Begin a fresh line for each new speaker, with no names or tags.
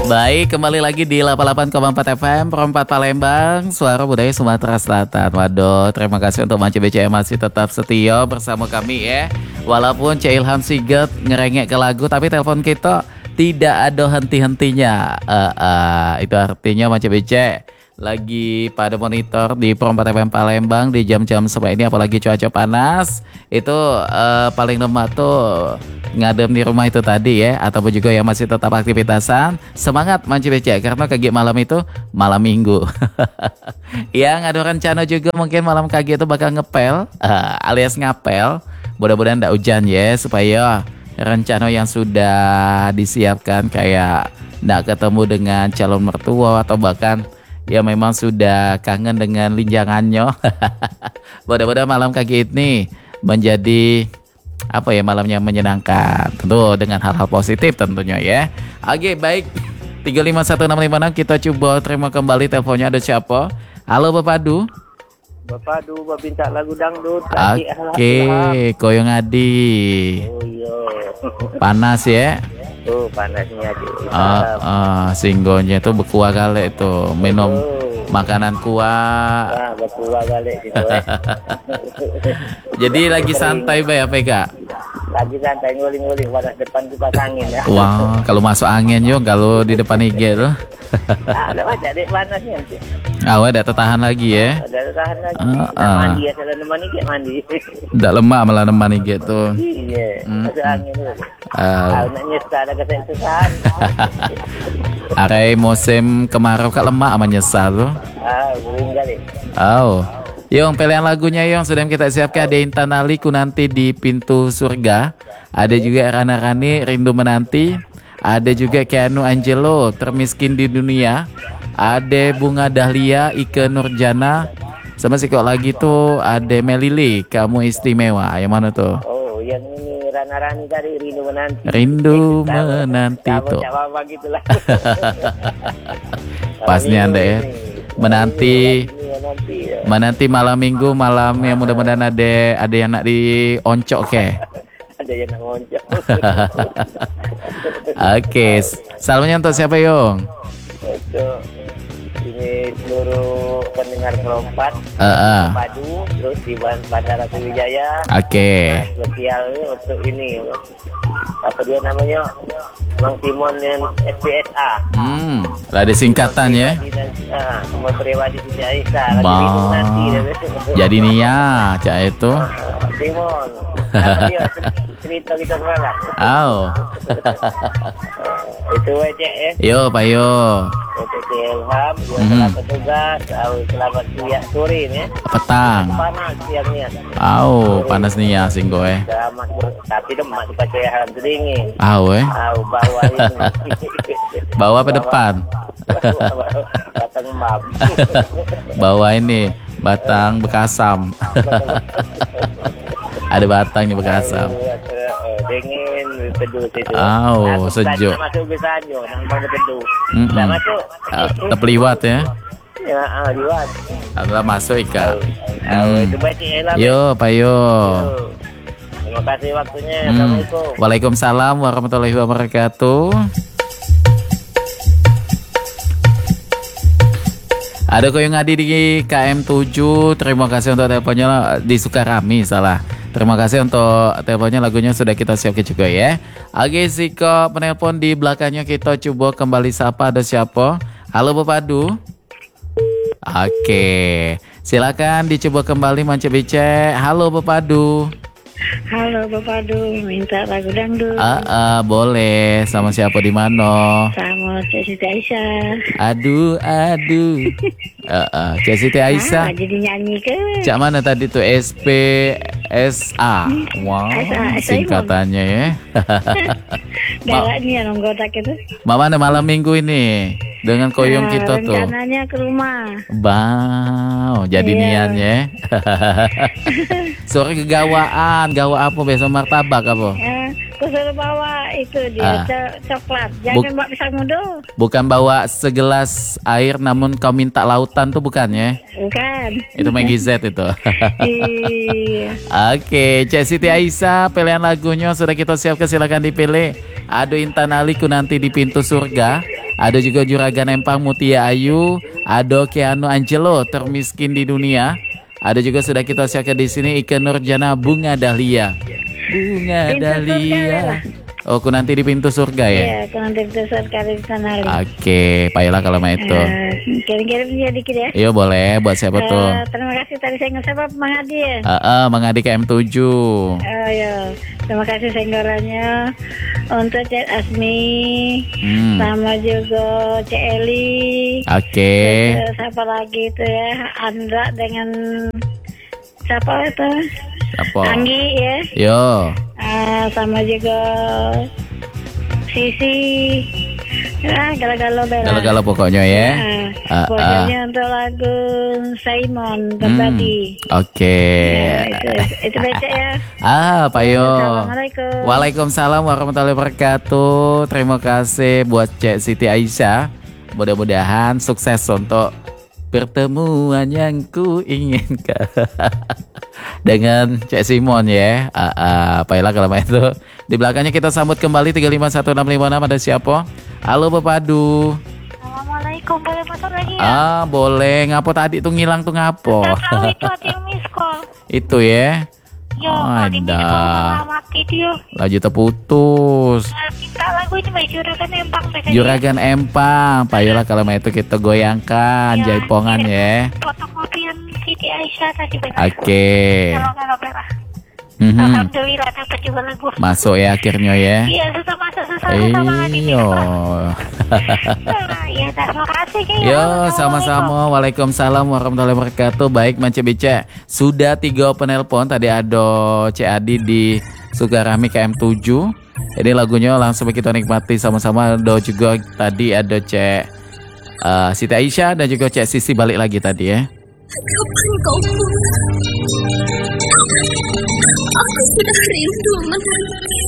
Baik, kembali lagi di 88,4 FM Perempat Palembang, Suara Budaya Sumatera Selatan. Waduh, terima kasih untuk Manci BCM masih tetap setia bersama kami ya. Walaupun Cik Ilham Sigit ngerengek ke lagu, tapi telepon kita tidak ada henti-hentinya. Itu artinya Manci BC lagi pada monitor di Perempat FM Palembang di jam-jam seperti ini, apalagi cuaca panas. Itu paling lemah tuh ngadem di rumah itu tadi ya, ataupun juga yang masih tetap aktivitasan. Semangat Manci BC, karena kagi malam itu malam minggu. Yang ada rencana juga mungkin malam kagi itu bakal ngepel, alias ngapel. Mudah-mudahan tidak hujan ya, supaya rencana yang sudah disiapkan kayak tidak ketemu dengan calon mertua atau bahkan ya memang sudah kangen dengan linjangannya. Mudah-mudahan malam kaki ini menjadi apa ya, malamnya menyenangkan, tentu dengan hal-hal positif tentunya ya. Oke, baik. 351656 kita coba terima kembali teleponnya. Ada siapa? Halo Bapak Du.
Bapak Du minta lagu dangdut.
Oke, koyong Adi.
Oh iya.
Panas ya.
Oh panasnya aja.
Singgonya itu berkuah kali itu, minum makanan kuah.
Berkuah kali gitu.
Jadi lagi santai ya Pega.
Lagi santai nguling-nguling pada depan kipas angin ya.
Wah, kalau masuk angin yo, kalau di depan IG tuh.
Ada aja deh panasnya nanti.
Udah tertahan lagi ya.
Ada tahan lagi. Mandi ya, salah nemani kayak mandi.
Udah lemak malah nemani gitu.
Iya, ada angin tuh. Nak nyesal ada kesesahan.
Arai musim kemarau kak lemak ama nyesal tuh.
Guling kali.
Yung pilihan lagunya yang sudah kita siapkan ada Intan Ali Ku Nanti di Pintu Surga. Ada juga Rana Rani Rindu Menanti. Ada juga Keanu Angelo Termiskin di Dunia. Ada Bunga Dahlia Ike Nurjana. Sama si kok lagi tuh ada Melili Kamu Istimewa. Yang mana tuh?
Oh, yang ini Rana Rani tadi Rindu Menanti.
Rindu Menanti tuh.
Sama gitulah.
Pasnya Anda ya. Menanti malam minggu, malam yang mudah-mudahan ada yang nak dioncok ke.
Ada yang nak oncok.
Oke, salamnya untuk siapa Yong?
Untuk ini seluruh pendengar Perempat Padu, terus di Bandara Sriwijaya.
Oke.
Spesial untuk ini apa dia namanya, Bang Timon yang SPSA.
Ada singkatan ya.
Semua pribadi tidak Aisyah. Nanti
jadi Nia, cak itu.
Timon. Dia cerita kita semalam. Itu aja ya.
Yo, Pak Yo.
Untuk Ilham, selamat tugas, selamat sore ini ya.
Petang.
Panas siangnya.
Panas nih ya singgo
Tapi demak dipakai hal dingin. Bawa ini.
Bawa ke depan.
Batang mam.
Bawa ini batang bekasam. Ada batangnya bekasam.
Dingin, teduh situ.
Sejuk.
Masuk ke sana, nang banget teduh. Dah masuk.
Terpeliwat ya.
Ya, liwat.
Adalah masuk Ika.
Itu baik Ilham.
Yo, Pak Yo.
Terima kasih waktunya. Assalamualaikum.
Waalaikumsalam warahmatullahi wabarakatuh. Ada koyong Adi di KM7. Terima kasih untuk teleponnya di Sukarami, salah. Terima kasih untuk teleponnya, lagunya sudah kita siapkan juga ya. Oke, Siko penelpon di belakangnya kita coba kembali sapa. Ada siapa? Halo Bapak Du. Oke, silakan dicoba kembali Manci BC. Halo Bapak Du.
Halo Bapak Du, minta lagu dangdut.
Boleh. Sama siapa di mana?
Sama Cik Siti Aisyah.
Aduh. Cik Siti Aisyah.
Jadi nyanyi ke?
Cak mana tadi tuh? SPSA. Wow, singkatannya ya.
Galaknya nonggotak itu.
Mana malam minggu ini dengan koyong kita tuh.
Rencananya ke rumah.
Jadi niannya. Sore kegawaan, gawa apa besok martabak apa?
Aku suruh bawa itu dia coklat. Jangan bawa pisang muda.
Bukan bawa segelas air namun kau minta lautan tuh bukan ya?
Bukan.
Itu Maggie Z itu.
Iya.
Oke, Cik Siti Aisyah, pilihan lagunya sudah kita siapkan, silakan dipilih. Ada Intan Ali Ku Nanti di Pintu Surga. Ada juga Juragan Empang Mutia Ayu, Ado Keanu Angelo termiskin di dunia. Ada juga sudah kita siapkan di sini Ike Nurjana Bunga Dahlia. Bunga
Pintu surga
Dahlia.
lah.
Oh, aku nanti di pintu surga ya?
Iya, aku nanti besar kali di sana.
Oke, baiklah kalau mah itu.
Kirim-kirim dia dikit ya.
Iya boleh, buat siapa tuh?
Terima kasih tadi saya ngesapa Mang Adi ya.
Mang Adi KM7.
Oh ya, terima kasih senggorannya untuk Cek Asmi, sama juga Cek Eli.
Oke.
Terus siapa lagi itu ya, Andra dengan siapa itu?
Apa?
Anggi ya.
Yo.
Sama juga Sisi. Galau-galau bela.
Galau-galau pokoknya ya.
Pokoknya untuk lagu Simon berbagi.
Oke.
Itu baca ya.
Pak Yo.
Assalamualaikum.
Waalaikumsalam warahmatullahi wabarakatuh. Terima kasih buat Cek Siti Aisyah. Mudah-mudahan sukses untuk pertemuan yang ku inginkan dengan Cek Simon ya. Baiklah kalau itu. Di belakangnya kita sambut kembali 351656. Ada siapa? Halo Pepadu.
Assalamualaikum, boleh masuk lagi ya?
Boleh. Ngapo tadi tuh ngilang tuh ngapo?
Tahu itu ada yang miss call.
Itu ya.
Yo, tadi miss call mati dia.
Laju terputus.
Minta lagu ini Mbak Juragan Empang.
Juragan Empang. Payolah kalau itu kita goyangkan
Ya,
jaipongan ya.
Fotokopian Siti Aisyah tadi.
Oke.
Kalau berah. Alhamdulillah dapat juga lagu.
Masuk ya akhirnya ya.
Iya, sudah masuk sama Adi.
Iyo.
Ya, terima kasih ya.
Yo, sama-sama. Waalaikumsalam warahmatullahi wabarakatuh. Baik, Mance Bice. Sudah 3 penelpon. Tadi ada Cik Adi di Sukarami KM7. Jadi lagunya langsung kita nikmati sama-sama. Ada juga tadi ada Cik Siti Aisyah dan juga Cik Sisi balik lagi tadi ya.
Kapan kau pulang? Aku sudah rindu menanti.